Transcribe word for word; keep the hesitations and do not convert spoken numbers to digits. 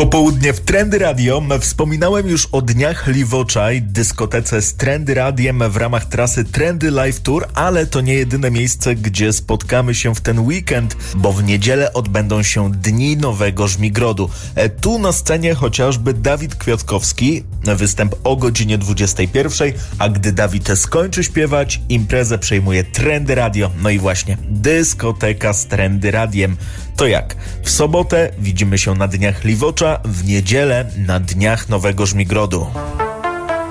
Popołudnie w Trendy Radio. Wspominałem już o Dniach Liwocza i dyskotece z Trendy Radiem w ramach trasy Trendy Live Tour, ale to nie jedyne miejsce, gdzie spotkamy się w ten weekend, bo w niedzielę odbędą się Dni Nowego Żmigrodu. Tu na scenie chociażby Dawid Kwiatkowski, występ o godzinie dwudziestej pierwszej, a gdy Dawid skończy śpiewać, imprezę przejmuje Trendy Radio. No i właśnie, dyskoteka z Trendy Radiem. To jak? W sobotę widzimy się na Dniach Liwocza, w niedzielę na Dniach Nowego Żmigrodu.